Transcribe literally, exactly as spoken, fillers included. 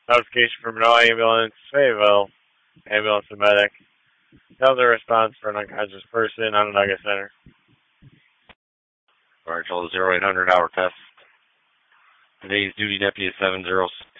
Notification from an ambulance, Fayetteville. Ambulance and medic. Held a response for an unconscious person on Onondaga Center. Marshall zero eight hundred hour test. Today's duty deputy is seven zero